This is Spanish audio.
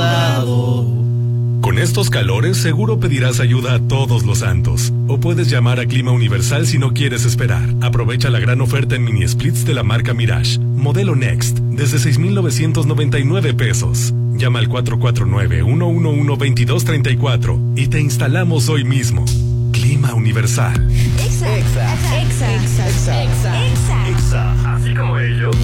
pasado. Con estos calores seguro pedirás ayuda a Todos los Santos. O puedes llamar a Clima Universal si no quieres esperar. Aprovecha la gran oferta en mini splits de la marca Mirage. Modelo Next, desde 6,999 pesos. Llama al 449-111-2234 y te instalamos hoy mismo. Clima Universal. Exa. Así como ellos.